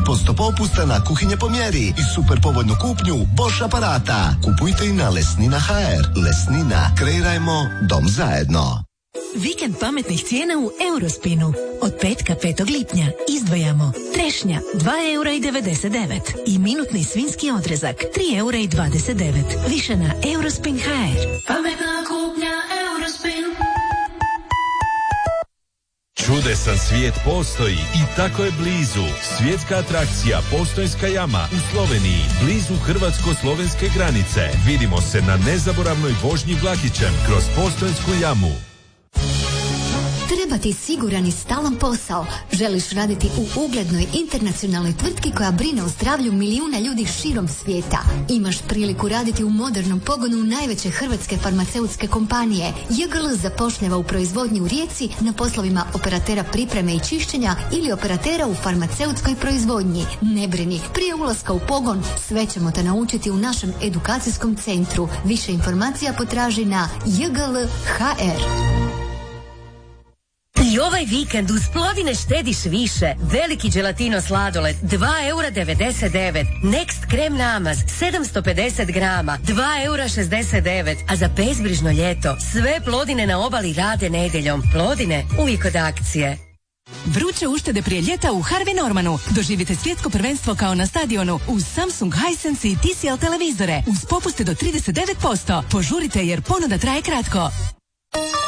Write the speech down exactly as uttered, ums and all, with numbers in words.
posto popusta na kuhinje po mjeri i super povoljnu kupnju Bosch aparata. Kupujte i na Lesnina ha er. Lesnina. Kreirajmo dom zajedno. Vikend pametnih cijena u Eurospinu. Od petka petog lipnja izdvajamo trešnja dva eura i devedeset devet i minutni svinjski odrezak tri eura i dvadeset devet. Više na Eurospin ha er. Pametna kupnja Eurospin. Čudesan svijet postoji i tako je blizu. Svjetska atrakcija Postojnska jama u Sloveniji, blizu hrvatsko-slovenske granice. Vidimo se na nezaboravnoj vožnji vlakićem kroz Postojnsku jamu. Treba ti siguran i stalan posao. Želiš raditi u uglednoj internacionalnoj tvrtki koja brine o zdravlju milijuna ljudi širom svijeta. Imaš priliku raditi u modernom pogonu najveće hrvatske farmaceutske kompanije. J G L zapošljava u proizvodnji u Rijeci na poslovima operatera pripreme i čišćenja ili operatera u farmaceutskoj proizvodnji. Ne brini, prije ulaska u pogon sve ćemo te naučiti u našem edukacijskom centru. Više informacija potraži na j g l punto h r. I ovaj vikend uz Plodine štediš više. Veliki Gelatino sladoled dva eura devedeset devet. Next krem namaz sedamsto pedeset grama dva eura šezdeset devet. A za bezbrižno ljeto sve Plodine na obali rade nedjeljom. Plodine uvijek od akcije. Vruće uštede prije ljeta u Harvey Normanu. Doživite svjetsko prvenstvo kao na stadionu uz Samsung, Hisense i T C L televizore uz popuste do trideset devet posto. Požurite jer ponuda traje kratko.